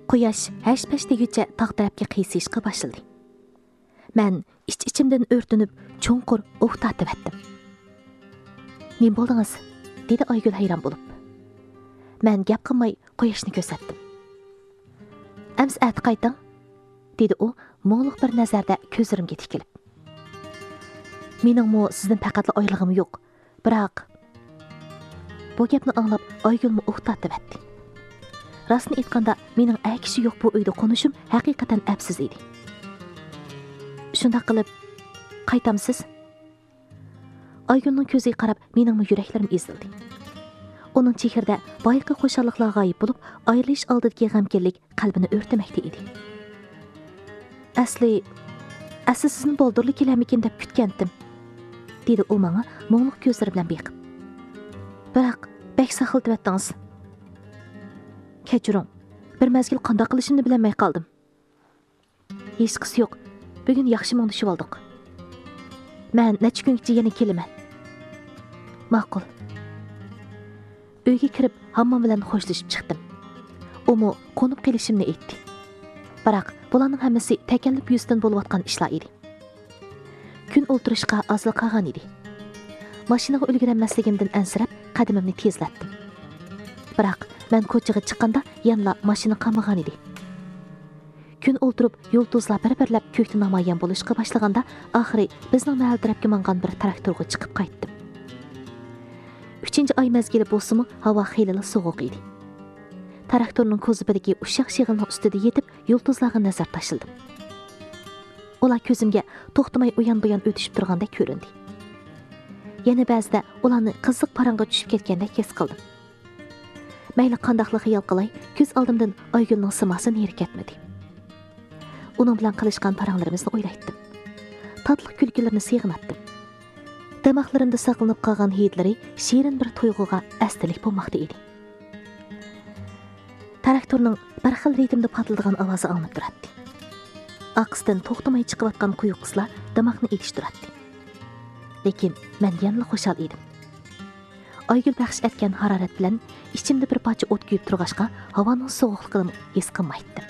Quyosh hash-pash deguncha tog' tarafga qiyshishga boshladi. Men ichimdan o'rtinib, cho'nqur o'q tortib etdim. "Nima bo'ldingiz?" dedi Aygul hayron bo'lib. Men gap qilmay Quyoshni ko'rsatdim. "Ams ati qayting?" dedi u mo'ngluq bir nazarda ko'zlarimga tikilib. "Meningmi sizdan faqatla oylig'im yo'q, biroq..." Bu gapni anglab Aygulmi o'q tortib etdi. Rostni aytganda, mening kishi yo'q bu uyda qo'nishim haqiqatan afsiz edi. "Shunda qilib, qaytamsiz?" Aygulning ko'ziga qarab, meningmi yuraklarim ezildi. Uning chehrida boyaqi xo'shalliqlar g'oyib bo'lib, ayrilish oldidagi g'amkinlik qalbini o'rtamoqda edi. Asli sizni bo'ldirli kelarmikin deb kutgandim, dedi u menga mo'ngluq ko'zlari bilan beqib. Biroq bak saqiltib etdingiz. Kechiring, bir mezgil qanday qilishimni bilmay qoldim. Hech qisi yo'q, bugun yaxshi mo'ngishib oldik. Men necha kungacha yana kelaman. Ma'qul. Uyga kirib, hammam bilan xo'shlashib chiqdim. Umu qo'nib qelishimni aytdi. Biroq bularning hammasi takalluf yuzdan bo'layotgan ishlar edi. Kun o'ltirishga ozliq qolgan edi. Mashinaga ulgurmasligimdan ansirab, qadamimni tezlatdim. Biroq men ko'chaga chiqqanda yanla mashina qamagan edi. Kun o'ltirib, yo'lduzlar bir-birlab ko'kda namoyon bo'lishga boshlaganda, oxiri bizning mahal tarafga mangan bir traktorga chiqib qaytdim. 3-oy mezgili bo'lsa-mu, havo xeyli sovuq edi. Traktorning ko'zibidagi ushaq shig'ilning ustida yetib, yo'lduzlarga nazar tashildim. Ular ko'zimga to'xtamay uyan-buyan o'tishib turgandek ko'rindi. Yana ba'zida ularni qiziq parangga tushib ketgandek his qildim. Mayli qandaqli xiyol qilay, ko'z oldimdan Aygulning simasini yeri ketmadi. Uning bilan qilishgan paranglarimizni o'ylaydim. Tatli kulgilarni seg'inatdim. Damaqlarimda saqlanib qolgan hidlari shirin bir tuyg'uga astalik bo'lmoqda edi. Traktorning bir xil ritmda patlagan ovozi anglab turadi. Aqsdan to'xtamay chiqayotgan quyuq qizlar damaqni etishtiradi. Lekin men yana xushal edim. Aygul baxsh etgan harorat bilan ichimda bir parcha o't kuyib turg'ashqa, havoning sovuqligini his qilmaydim.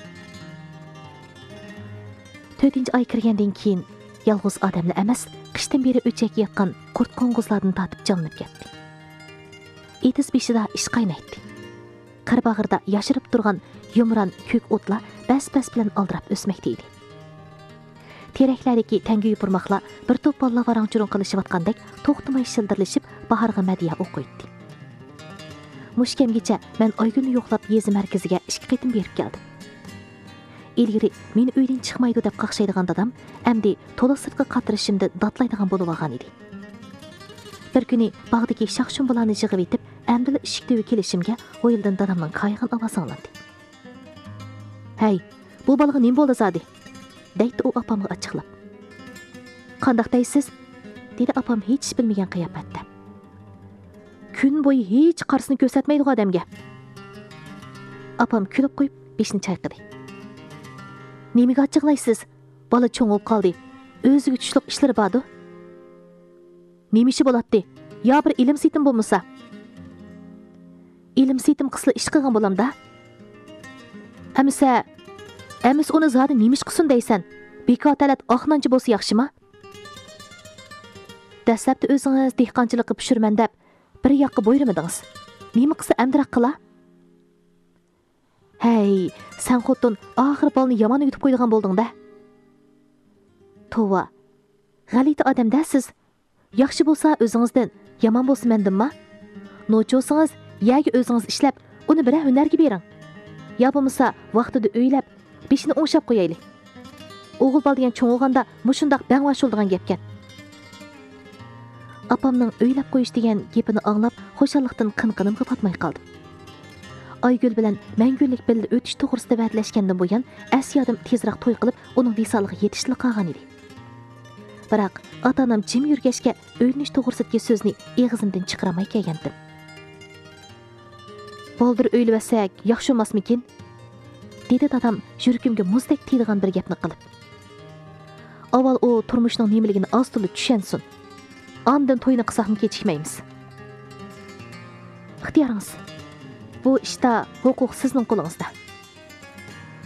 4-oy kirgandan keyin yolg'iz odamlar emas, qishdan beri o'chak yotgan qurt qo'ng'izlardan tatib jonlanib ketdi. Etis beshida ish qaynaydi. Qarbag'irda yashirib turgan yumron ko'k o'tlar bas-bas bilan aldirab o'smoqda edi. Teraklardagi tangi yupurmoqlar bir to'p bolalar varang-churun qilishayotgandek to'xtamay shildirlashib bahorga madiya o'qiydi. Mushkamgacha men Aygulni yo'qlab yezi markaziga 2 qitim berib keldim. Ilgari meni uydan chiqmaydi deb qaqshaydigan dadam endi to'liq sirtqa qatirishimda datlaydigan bo'lib olgan edi. Bir kuni bog'dagi shaqshun bularni yig'ib etib, endi eshikda kelishimga o'yildan dadamning qaygan ovozi anglandi. "Hey, bu bolaga nima bo'ldi zodi?" deydi u opamga ochiqlab. "Qandaq deysiz?" dedi opam hech bilmagan qiyofatda. "Kun bo'yi hech qarsini ko'rsatmaydi odamga." Opam kulib qo'yib beshini chayqadi. "Nimaga ochiqlaysiz? Bola cho'ng'ib qoldi. O'ziga tushliq ishlari bor-ku. Nima ishi bo'ladi? Yo bir ilm sitim bo'lmasa?" "Ilm sitim qisli ish qilgan bo'lamda." Amis uni zodi nima ish qilsin deysan? Bekotalat oxnanchi bo'lsa yaxshimi? Dastlabda o'zingiz dehqonchilikqa pishirman deb bir yoqqa bo'yrimidingiz. Nima qilsa amdiroq qila? "Hey, sen xotin oxir bolni yomon yutib qo'ydigan bo'lding-da." "Tova, g'alati odam-da siz. Yaxshi bo'lsa o'zingizdan, yomon bo'lsa mendinmi? Nocho'singiz, yaga o'zingiz ishlab, uni bir hunarga bering. Yo bo'lmasa vaqtida o'ylab, beshini o'ngshab qo'yaylik. O'g'il bola degan cho'ng'iganda mushundoq bangvash bo'lgan gapkan." Opamning o'ylab qo'yish degan gapini anglab, xo'shallikdan qinqinimga patmay qoldim. Aygul bilan mangulik birga o'tish to'g'risida va'dalashgandan bo'yin Asiyadim tezroq to'y qilib, uning visoliga yetishli qolgan edi. Biroq ota-onam jim yurgachga o'ylanish to'g'risidagi so'zni eg'izimdan chiqaramay kelgandim. "Boldir o'ylasak yaxshi emasmikin?" dedi dadam yuragimga muzdek tiydigan bir gapni qilib. "Avval u turmushning nimaligini oz-to'la tushansin. Ondan to'yni qilsaqmi kechikmaymiz." "Ixtiyoringiz. Bu ishda huquq sizning qo'lingizda."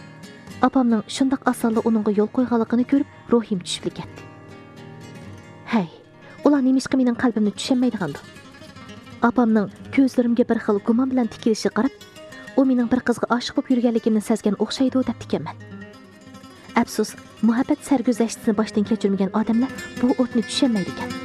Apamning shundoq osonla uningga yo'l qo'yganligini ko'rib, ruhim tushib ketdi. Hey, ular nemishqa mening qalbimni tushunmaydigandi. Apamning ko'zlarimga bir xil gumon bilan tikilishi qarab, u mening bir qizga oshiq bo'lib yurganligimni sezgan o'xshaydi deb ekanman. Afsus, muhabbat sarguzashtisini boshdan kechirmagan odamlar bu o'tni tushunmaydi ekan.